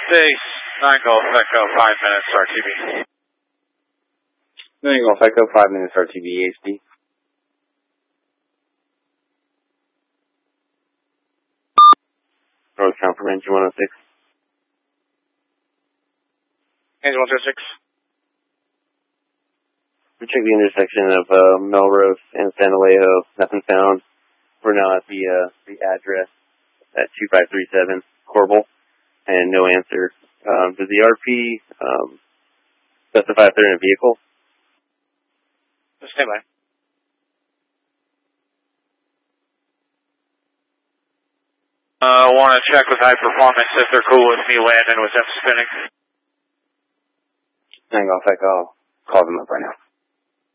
Base, 9 Golf Echo, 5 minutes, RTB. 9 Golf Echo, 5 minutes, RTB, HD. Road count for engine 106. Engine 106. We checked the intersection of Melrose and San Alejo. Nothing found. We're now at the address at 2537 Corbel, and no answer. Does the RP specify if they're in a vehicle? Stand by. Want to check with High Performance if they're cool with me landing with them spinning. 9 Golf Echo, I'll call them up right now.